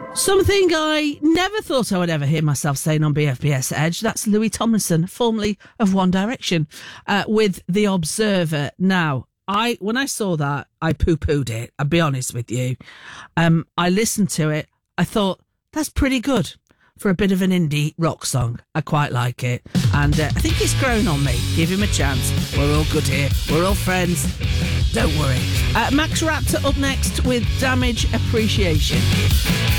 Something I never thought I would ever hear myself saying on BFBS Edge. That's Louis Tomlinson, formerly of One Direction, with The Observer. Now, when I saw that, I poo-pooed it, I'll be honest with you. I listened to it, I thought, that's pretty good for a bit of an indie rock song. I quite like it. And I think it's grown on me. Give him a chance. We're all good here. We're all friends. Don't worry. Max Raptor up next with Damage Appreciation.